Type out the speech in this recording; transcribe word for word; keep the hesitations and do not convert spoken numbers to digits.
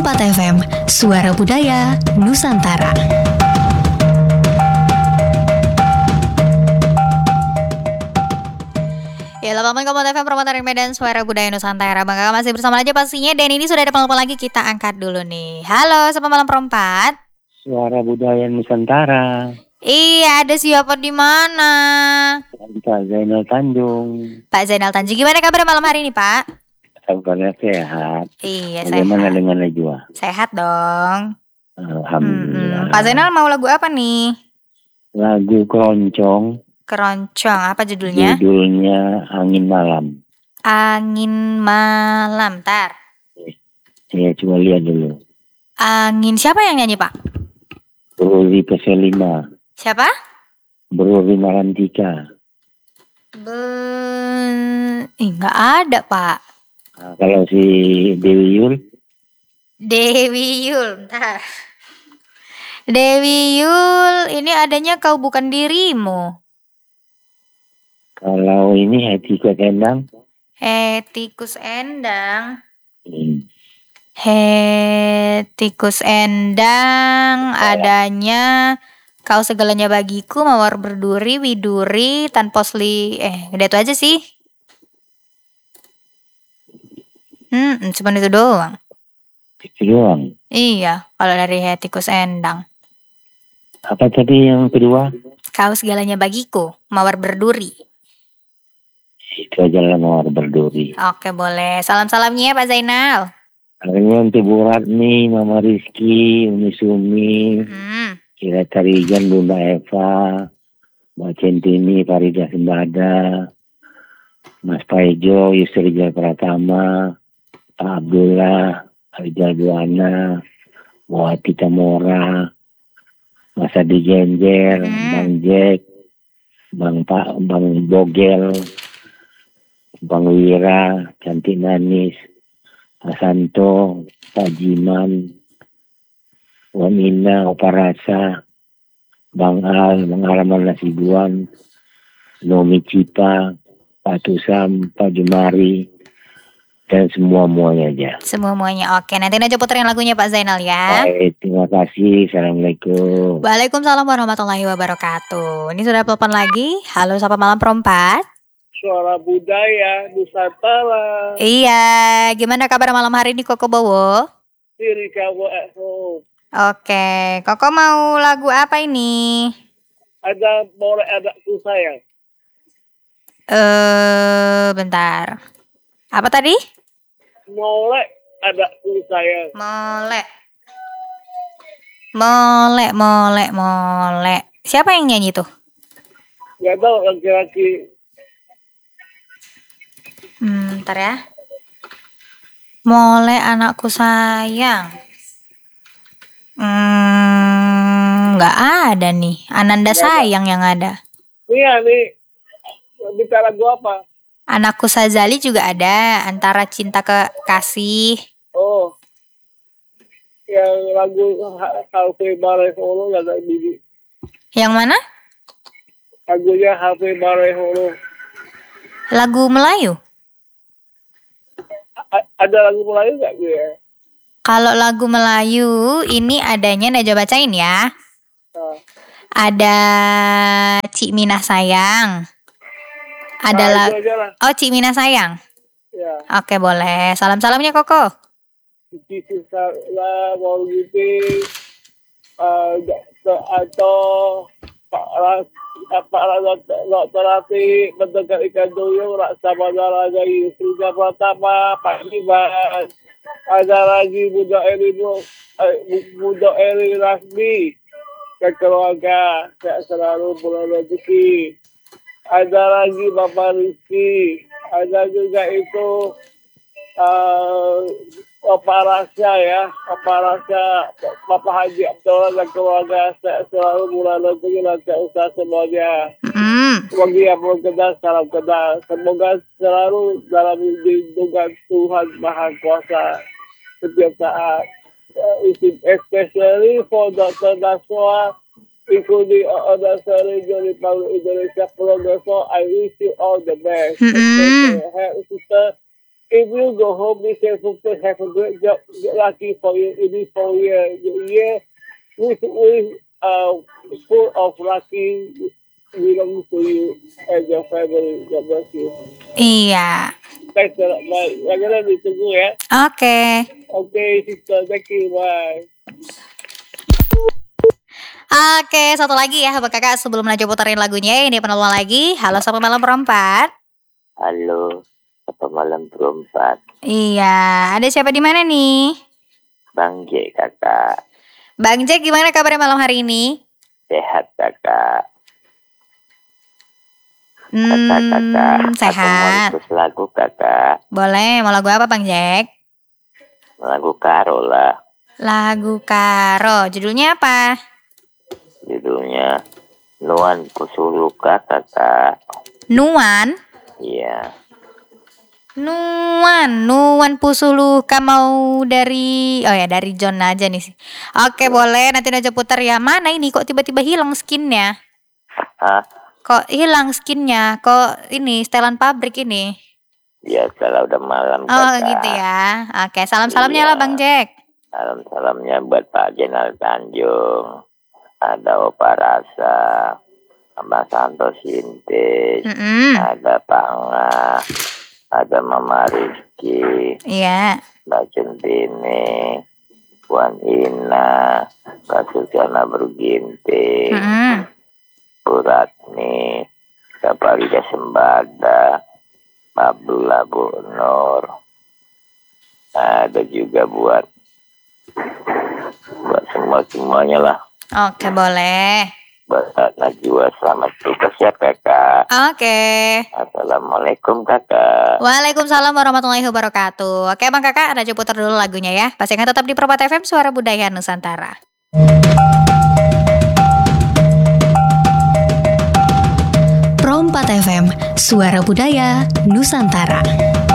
Empat F M, Suara Budaya Nusantara. Ya, delapan koma empat F M Promotori Medan, Suara Budaya Nusantara. Bang Kakak masih bersama aja pastinya. Dan ini sudah ada penelpon lagi, kita angkat dulu nih. Halo, selamat malam perempat. Suara Budaya Nusantara. Iya, ada siapa di mana? Pak Zainal Tanjung. Pak Zainal Tanjung, gimana kabar malam hari ini, Pak? Kabarnya sehat. Iya, Bagaimana sehat. dengan Najwa? Sehat dong. Alhamdulillah. Hmm, Pak Zainal mau lagu apa nih? Lagu Keroncong. Keroncong, apa judulnya? Judulnya Angin Malam. Angin Malam, tar. Saya coba lihat dulu. Angin, siapa yang nyanyi, Pak? Bruri Peselima. Siapa? Bruri Marantika. Be... Ih, nggak ada, Pak. Nah, kalau si Dewi Yul? Dewi Yul, ntar. Dewi Yul, ini adanya Kau Bukan Dirimu. Kalau ini Hati Kuat Endang? Hetikus Endang. Hmm. Hetikus Endang, adanya Kau Segalanya Bagiku, Mawar Berduri, Widuri, Tan Posli. Eh, udah itu aja sih. Hmm, cuma itu doang. Itu doang. Iya, kalau dari Hetikus Endang. Apa tadi yang kedua? Kau Segalanya Bagiku, Mawar Berduri. Itu aja lah, Mawar Berduri. Oke, boleh. Salam-salamnya Pak Zainal. Akhirnya untuk Bu Ratni, Mama Rizky, Umi Sumi, Hmm. Kira Tarigan, Bunda Eva, Mbak Centini, Farida Sembada, Mas Paijo, Yusri Rijal Pratama, Pak Abdullah, Rijal Buana, Wati Tamora, Mas Adi Genjer, Hmm. Bang Jack, Bang Pak, Bang Bogel, Bang Wira, Cantik Manis, Mas Santo, Pak Jiman, Wan Ina, Opa Rasa, Bang Al, Bang Araman Nasibuan, Nomi Cipa, Pak Tusam, Pak Jumari, dan semua-muanya aja. Semua-muanya oke. Nanti aja puterin lagunya Pak Zainal ya. Baik, terima kasih. Assalamualaikum. Waalaikumsalam warahmatullahi wabarakatuh. Ini sudah telepon lagi. Halo, sapa malam perempat. Suara Budaya Nusantara. Iya, gimana kabar malam hari ini Koko Bowo? Diri kamu at home. Oke, Koko mau lagu apa ini? Ada boleh adakku sayang. Eh, bentar. Apa tadi? Molek adakku sayang. Molek. Molek, molek, molek. Siapa yang nyanyi tuh? Gak tahu laki-laki. Hmm, bentar ya. Molek anakku sayang. Hmm, nggak ada nih. Ananda Nggak ada. Sayang yang ada. Iya nih. Bicara gua apa? Anakku Sazali juga ada. Antara Cinta ke Kasih. Oh. Yang lagu Hafiz Bareholo gak ada bibi. Yang mana? Lagunya Hafiz Bareholo. Lagu Melayu. A- ada lagu Melayu gak gue? Kalau lagu Melayu ini adanya Najwa bacain ya. Nah. Ada Cik Minah Sayang. Ada Nah, lagu. itu aja lah. Oh, Cik Minah Sayang. Ya. Oke, boleh. Salam-salamnya Koko. Cici Susana, mau gitu. Atau Pak Ras, Pak Ras, Dokter Rati, Mendekat Ikan Duyung, Raksa Bandaraga, Yusrika Pratama, Pak Iman. Ada lagi Buddha Eri, Buddha Eri Rasmi, ke keluarga, sehat selalu bulan rezeki. Ada lagi Bapak Rizky, ada juga itu uh, Bapak Rasya ya, Bapak Rasya, Bapak Haji Abdullah dan keluarga, sehat selalu bulan rezeki dan sehat usaha semuanya. Hmm. Bagi yang belum kenal, salam kenal. Semoga selalu dalam lindungan Tuhan Maha Kuasa setiap saat. Uh, especially for Doctor Naswa, including other surgery Republic Indonesia Progreso. I wish you all the best. Mm-mm. Hey, sister, if you go home, be careful to have a great job, get lucky for you in this whole year. The year with with uh full of lucky belong to you and your family. God bless you. Iya. Thanks a lot. Bye. Bagaimana ditunggu ya? Oke. Oke, sister. Thank you. Bye. Oke, satu lagi ya Bapak Kakak sebelum Najwa puterin lagunya. Ini penelpon lagi. Halo, selamat malam perempat. Halo, apa malam perempat? Iya, ada siapa di mana nih? Bang J kakak, Bang Jack, gimana kabarnya malam hari ini? sehat kakak. Hmm, Kakak-kakak, aku mau sehat. ikut lagu kakak. Boleh, mau lagu apa Bang Jack? Lagu Karo lah. Lagu Karo, judulnya apa? Judulnya Nuan Pusuluka kakak. Nuan? Iya. Nuan, Nuan Pusuluka mau dari, oh ya dari John aja nih sih. Oke boleh, nanti Najwa putar ya. Mana ini kok tiba-tiba hilang skinnya? Ah, Kok hilang skinnya? Kok ini setelan pabrik ini? ya kalau udah malam Oh kakak. gitu ya. Oke, salam-salamnya Iya. lah Bang Jack. Salam-salamnya buat Pak Jenal Tanjung. Ada Opa Rasa. Mbak Santo Sintis. Mm-mm. Ada Panga. Ada Mama Rizky. Iya. Mbak Centini. Puan Ina. Kak Susiana Berginting. Mm-mm. Bu Ratni. Kak Farida Sembada. Abdullah Bu Nur. Ada juga buat buat semua-semuanya lah. Oke boleh. Buat Najwa, selamat tugas ya kakak. Oke. Assalamualaikum kakak. Waalaikumsalam warahmatullahi wabarakatuh. Oke Bang Kakak, Najwa putar dulu lagunya ya. Pastikan tetap di Perempat F M, Suara Budaya Nusantara. Perempat F M, Suara Budaya Nusantara.